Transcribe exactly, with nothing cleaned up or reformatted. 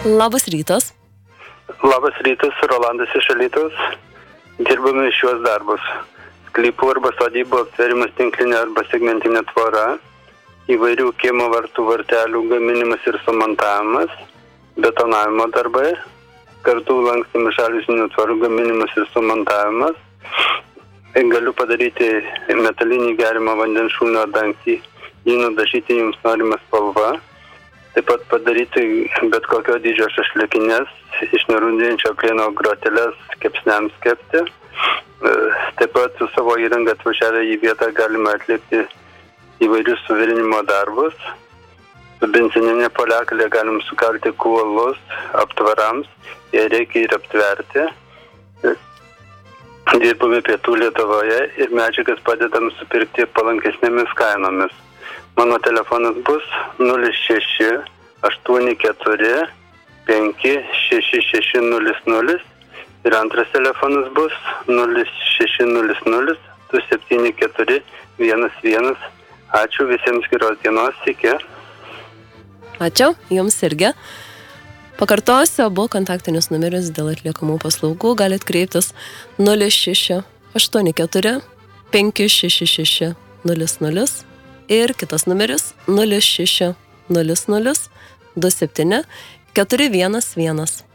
Labas rytas. Labas rytas, Rolandas iš Alytaus. Dirbame šiuos darbus. Sklypų arba sodybų aptverimas tinklinė arba segmentinė tvora, įvairių kiemo vartų vartelių gaminimas ir sumontavimas, betonavimo darbai, kartu lankstami žaliuzinių tvorų gaminimas ir sumontavimas. Galiu padaryti metalinį geriamo vandens šulinio dangtį, jį nudažyti jums norimą spalvą. Taip pat padaryti bet kokio dydžio šašlikinės, iš nerūdinčio plieno groteles kepsniams kepti. Taip pat su savo įranga atvažiavę į vietą galima atlikti įvairius suvirinimo darbus. Su benzininė poliakalė galim sukalti kuolus aptvarams, jie reikia ir aptverti. Dirbame Pietų Lietuvoje ir medžiagas padedam supirkti palankesnėmis kainomis. Mano telefonas bus nulis šeši aštuoni keturi penki šeši šeši nulis nulis ir antras telefonas bus nulis šeši nulis nulis du septyni keturi vienas vienas. Ačiū visiems, geros dienos, iki. Ačiū, jums irgi. Pakartosiu, abu kontaktinius numerius dėl atliekamų paslaugų galit kreiptis nulis šeši aštuoni keturi penki šeši šeši nulis nulis ir kitas numeris nulis šeši nulis nulis du septyni keturi vienas vienas.